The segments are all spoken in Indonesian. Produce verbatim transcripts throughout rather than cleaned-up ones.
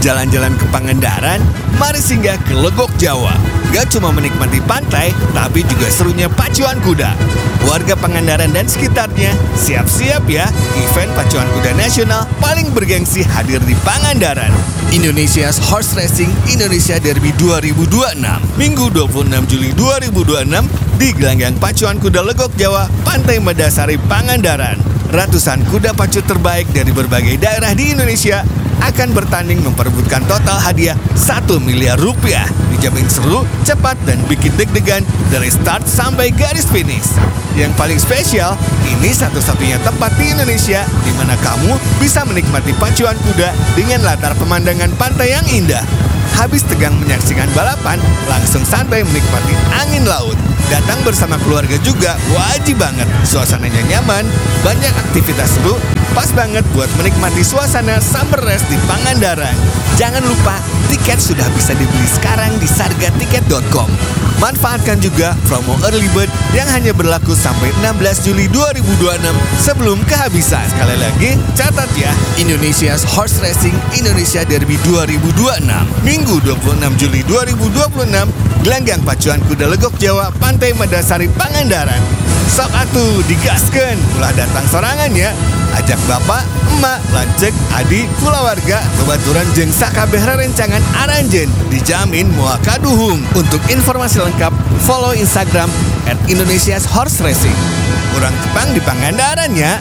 Jalan-jalan ke Pangandaran? Mari singgah ke Legok Jawa. Gak cuma menikmati pantai, tapi juga serunya pacuan kuda. Warga Pangandaran dan sekitarnya, siap-siap ya, event pacuan kuda nasional paling bergengsi hadir di Pangandaran. Indonesia's Horse Racing Indonesia Derby dua ribu dua puluh enam, Minggu dua puluh enam Juli dua ribu dua puluh enam di Gelanggang Pacuan Kuda Legok Jawa, Pantai Medasari, Pangandaran. Ratusan kuda pacu terbaik dari berbagai daerah di Indonesia akan bertanding memperebutkan total hadiah satu miliar rupiah. Dijamin seru, cepat, dan bikin deg-degan dari start sampai garis finish. Yang paling spesial, ini satu-satunya tempat di Indonesia di mana kamu bisa menikmati pacuan kuda dengan latar pemandangan pantai yang indah. Habis tegang menyaksikan balapan, langsung santai menikmati angin laut. Datang bersama keluarga juga wajib banget. Suasananya nyaman, banyak aktivitas seru, pas banget buat menikmati suasana summer race di Pangandaran. Jangan lupa, tiket sudah bisa dibeli sekarang di sarga tiket dot com. Manfaatkan juga promo early bird yang hanya berlaku sampai enam belas Juli dua ribu dua puluh enam sebelum kehabisan. Sekali lagi, catat ya, Indonesia's Horse Racing Indonesia Derby dua ribu dua puluh enam, Minggu dua puluh enam Juli dua ribu dua puluh enam, Gelanggang Pacuan Kuda Legok Jawa, Pantai Medasari, Pangandaran. Sok atuh digaskeun, ulah datang sorangan ya. Ajak bapak, emak, lancek, adik, kulawarga, kebaturan jeung sakabeh rerencangan aranjeun. Dijamin moal kaduhung. Untuk informasi lengkap, follow Instagram at Indonesia's Horse Racing. Urang tepang di Pangandaran ya.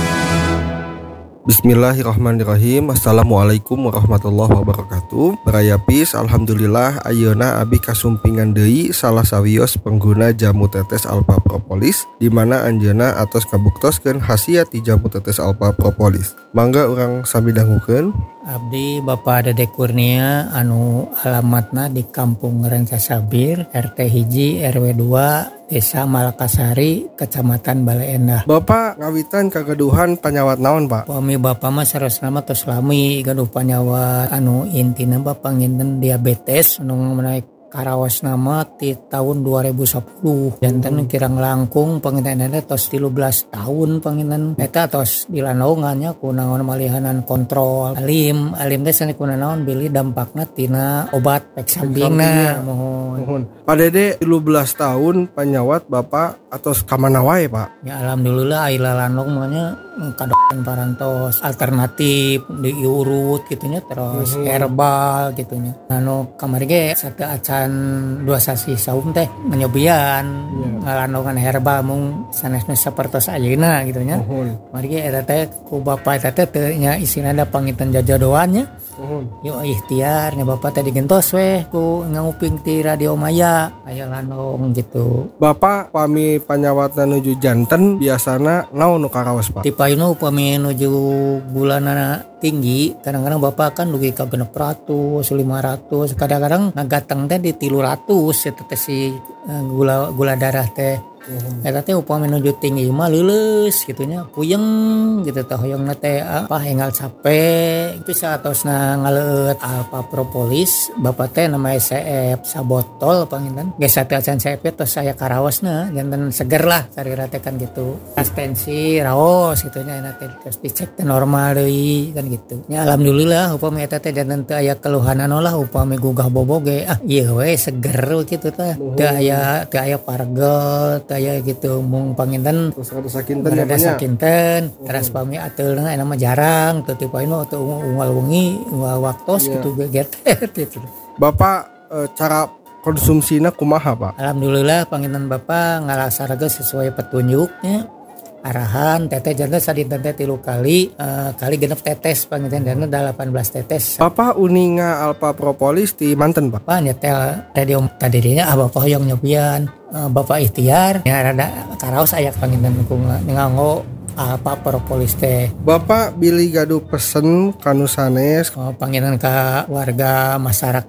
Bismillahirrahmanirrahim. Assalamualaikum warahmatullahi wabarakatuh. Barayapis, alhamdulillah ayeuna abi kasumpingan deui salah sawios pengguna jamu tetes alpha propolis di mana anjeuna atos kabuktoskeun khasiat ti jamu tetes alpha propolis. Mangga urang sami dangukeun. Abdi Bapak Dede Kurnia anu alamatna di Kampung Rancasabir, R T hiji R W dua, Desa Malakasari, Kecamatan Bale Endah. Bapak ngawitan kagaduhan panyawat naon, Pak? Pami Bapak mah sarosna tos lami gaduh panyawat anu intina Bapak nginten diabetes anu menaik karawas nama ti tahun dua ribu sepuluh. Jantan kirang langkung pangintenana tos tilu belas tahun panginten eta tos dilanongannya ku naon malihanan kontrol alim alim teh sanes ku naon bili dampakna tina obat pek sampingna mohon. Pak Dede tilu belas tahun panyawat Bapak atos kamana wae, Pak? Ya alhamdulillah aya lanong mah kadokan parantos alternatif diurut gitunya terus uhum. Herbal gitunya. Anu kamari ge sate acan dua sasi saum teh menyobian yeah. Ngalanongan herbal mung sanesna sapertos ayeuna gitunya. Uhum. Mari ge eta teh ku Bapak eta teh nya isina da panginten jajodoannya. Uhum. Yo ikhtiar nya Bapak teh digentos weh ku nguping ti Radio Maya aya lanong gitu. Bapak pami panyawatna nuju janten biasana naon nu karaos, Pak? Tipayuna upami nuju bulanana tinggi, kadang-kadang Bapak kan dugi ka genep ratus, lima ratus, kadang-kadang ngagateng teh di tilu ratus eta teh si gula gula darah teh. Uhum. Eta teh upami nuju tinggi mah leuleus gitunya, puyeng gitu teh hoyongna teh apa enggal capek itu saatosna ngaleut alpha propolis Bapak teh nama S C F sabotol panginten geus sate acan C F tos saya karaosna janten seger lah sarira teh kan gitu. Tensi raos gitunya enak teh terus dicek teh normal deui kan gitu. Ya alhamdulillah upami eta teh janten teu aya keluhanan lah upami gugah boboge ah ieu we seger kitu teh. Teu aya teu aya pargel aya gitu mung panginten terus ada sakinten ada sakinten terus pami ateulna eta mah jarang teu tipaina teu unggal wengi unggal waktos yeah. Gitu geget gitu. Bapak e, cara konsumsina kumaha, Pak? Alhamdulillah panginten Bapak ngalaksanakeun sesuai petunjuknya arahan teteh jantan sadinten teh tilu kali uh, kali genep tetes panginten dana delapan belas tetes. Bapak uninga alpha propolis di manten, Pak? Pak nyetel radio tadinya ah Bapak hoyong nyobian uh, Bapak ikhtiar ya rada karaos aya panginten ku nganggo alpha propolis teh. Bapak bili gaduh pesen kanu sanes oh, panginten ka warga masyarakat